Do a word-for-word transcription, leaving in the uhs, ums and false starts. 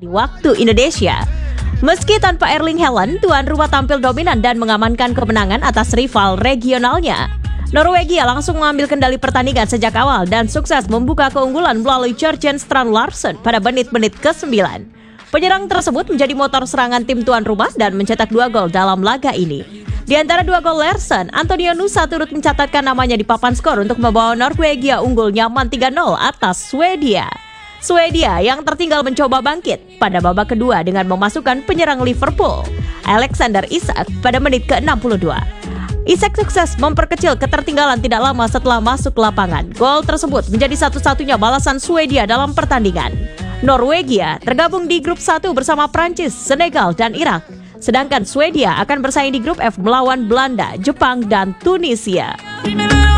di waktu Indonesia. Meski tanpa Erling Haaland, tuan rumah tampil dominan dan mengamankan kemenangan atas rival regionalnya. Norwegia langsung mengambil kendali pertandingan sejak awal dan sukses membuka keunggulan melalui Jørgen Strand Larsen pada menit-menit kesembilan. Penyerang tersebut menjadi motor serangan tim tuan rumah dan mencetak dua gol dalam laga ini. Di antara dua gol Larsen, Antonio Nusa turut mencatatkan namanya di papan skor untuk membawa Norwegia unggul nyaman tiga nol atas Swedia. Swedia yang tertinggal mencoba bangkit pada babak kedua dengan memasukkan penyerang Liverpool, Alexander Isak pada menit ke enam puluh dua. Isak sukses memperkecil ketertinggalan tidak lama setelah masuk lapangan. Gol tersebut menjadi satu-satunya balasan Swedia dalam pertandingan. Norwegia tergabung di grup satu bersama Prancis, Senegal, dan Irak. Sedangkan Swedia akan bersaing di grup F melawan Belanda, Jepang, dan Tunisia.